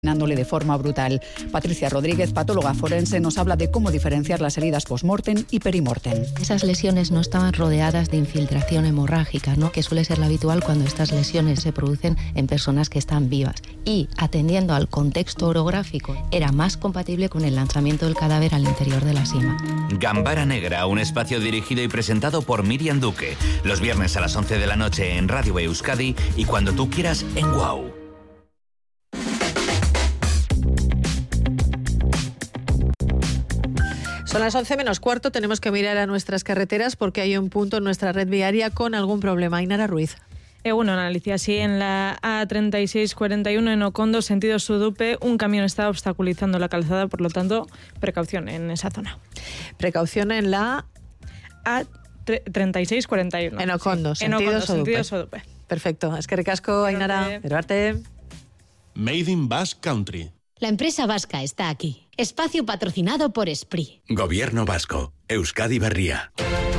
dándole de forma brutal. Patricia Rodríguez, patóloga forense, nos habla de cómo diferenciar las heridas post-mortem y perimortem. Esas lesiones no estaban rodeadas de infiltración hemorrágica, ¿no?, que suele ser la habitual cuando estas lesiones se producen en personas que están vivas. Y, atendiendo al contexto orográfico, era más compatible con el lanzamiento del cadáver al interior de la sima. Gambara Negra, un espacio dirigido y presentado por Miriam Duque. Los viernes a las 11 de la noche en Radio Euskadi y cuando tú quieras en WOW. Son las 11 menos cuarto, tenemos que mirar a nuestras carreteras porque hay un punto en nuestra red viaria con algún problema. Ainara Ruiz. Alicia, sí, en la A3641 en Ocondo, sentido Sudupe, un camión está obstaculizando la calzada, por lo tanto, precaución en esa zona. Precaución en la A3641. En Ocondo, sí. Sentido Sudupe. Perfecto. Eskerrik asko, Ainara. Pero arte. Made in Basque Country. La empresa vasca está aquí. Espacio patrocinado por Esprit. Gobierno vasco. Euskadi Berria.